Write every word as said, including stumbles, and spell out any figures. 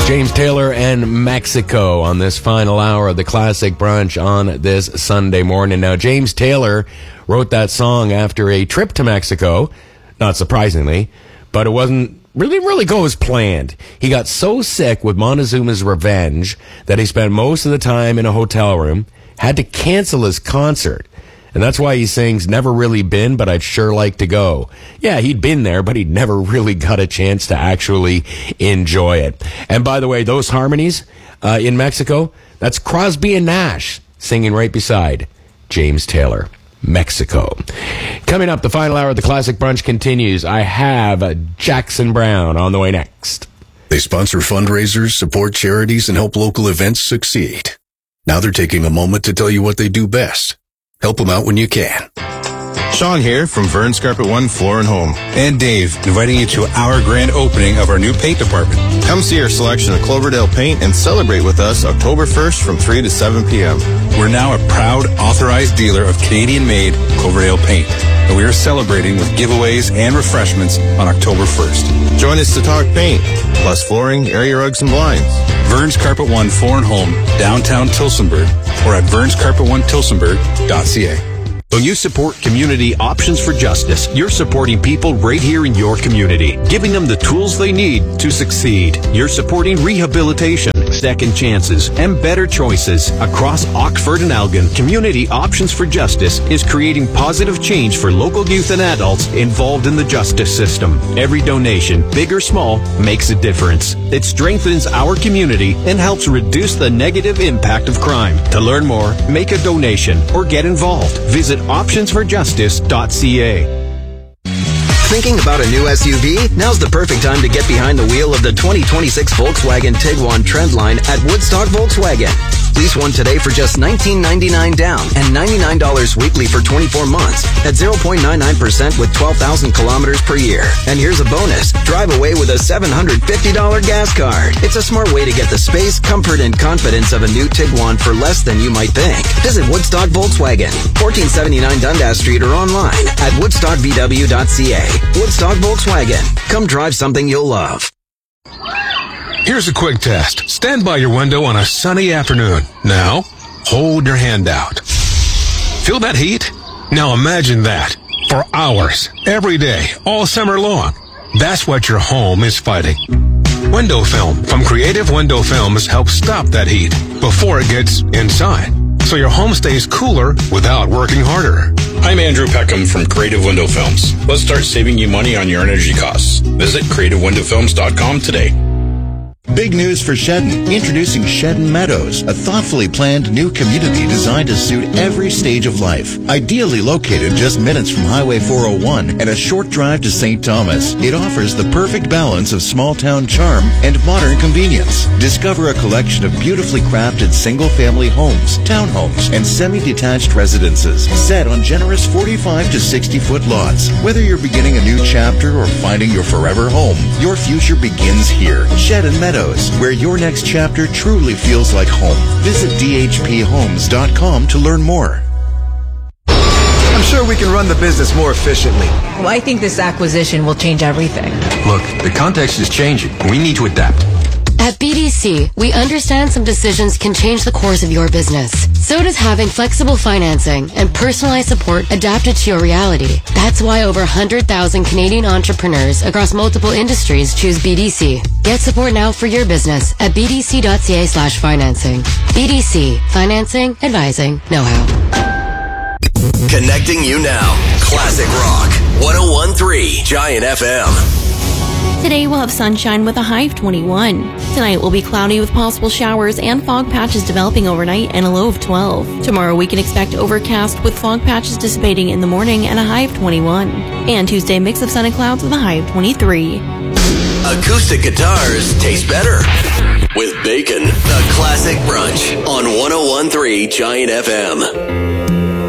James Taylor and Mexico on this final hour of the Classic Brunch on this Sunday morning. Now, James Taylor wrote that song after a trip to Mexico, not surprisingly, but it wasn't really, really go as planned. He got so sick with Montezuma's Revenge that he spent most of the time in a hotel room, had to cancel his concert. And that's why he sings, never really been, but I'd sure like to go. Yeah, he'd been there, but he'd never really got a chance to actually enjoy it. And by the way, those harmonies uh, in Mexico, that's Crosby and Nash singing right beside James Taylor. Mexico. Coming up, the final hour of the Classic Brunch continues. I have Jackson Brown on the way next. They sponsor fundraisers, support charities, and help local events succeed. Now they're taking a moment to tell you what they do best. Help them out when you can. Sean here from Vern's Carpet One Floor and Home. And Dave, inviting you to our grand opening of our new paint department. Come see our selection of Cloverdale paint and celebrate with us October first from three to seven p.m. We're now a proud authorized dealer of Canadian-made Cloverdale paint. And we are celebrating with giveaways and refreshments on October first. Join us to talk paint, plus flooring, area rugs, and blinds. Vern's Carpet One Floor and Home, downtown Tillsonburg, or at verns carpet one tillsonburg dot c a. When you support Community Options for Justice, you're supporting people right here in your community, giving them the tools they need to succeed. You're supporting rehabilitation, second chances, and better choices. Across Oxford and Elgin, Community Options for Justice is creating positive change for local youth and adults involved in the justice system. Every donation, big or small, makes a difference. It strengthens our community and helps reduce the negative impact of crime. To learn more, make a donation, or get involved. Visit options for justice dot c a. Thinking about a new S U V? Now's the perfect time to get behind the wheel of the twenty twenty-six Volkswagen Tiguan Trendline at Woodstock Volkswagen. Lease one today for just nineteen ninety-nine down and ninety-nine dollars weekly for twenty-four months at zero point nine nine percent with twelve thousand kilometers per year. And here's a bonus. Drive away with a seven hundred fifty dollars gas card. It's a smart way to get the space, comfort, and confidence of a new Tiguan for less than you might think. Visit Woodstock Volkswagen, fourteen seventy-nine Dundas Street, or online at woodstock v w dot c a. Woodstock Volkswagen. Come drive something you'll love. Here's a quick test. Stand by your window on a sunny afternoon. Now, hold your hand out. Feel that heat? Now imagine that. For hours, every day, all summer long. That's what your home is fighting. Window film from Creative Window Films helps stop that heat before it gets inside, so your home stays cooler without working harder. I'm Andrew Peckham from Creative Window Films. Let's start saving you money on your energy costs. Visit creative window films dot com today. Big news for Shedden. Introducing Shedden Meadows, a thoughtfully planned new community designed to suit every stage of life. Ideally located just minutes from Highway four oh one and a short drive to Saint Thomas, it offers the perfect balance of small-town charm and modern convenience. Discover a collection of beautifully crafted single-family homes, townhomes, and semi-detached residences set on generous forty-five to sixty foot lots. Whether you're beginning a new chapter or finding your forever home, your future begins here. Shedden Meadows, where your next chapter truly feels like home. Visit d h p homes dot com to learn more. I'm sure we can run the business more efficiently. Well, I think this acquisition will change everything. Look, the context is changing. We need to adapt. At B D C, we understand some decisions can change the course of your business. So does having flexible financing and personalized support adapted to your reality. That's why over one hundred thousand Canadian entrepreneurs across multiple industries choose B D C. Get support now for your business at b d c dot c a slash financing. B D C. Financing, advising, know-how. Connecting you now. Classic Rock. one oh one point three Giant F M. Today we'll have sunshine with a high of twenty-one. Tonight will be cloudy with possible showers and fog patches developing overnight and a low of twelve. Tomorrow we can expect overcast with fog patches dissipating in the morning and a high of twenty-one. And Tuesday, mix of sun and clouds with a high of twenty-three. Acoustic guitars taste better with bacon. The Classic Brunch on one oh one point three Giant F M.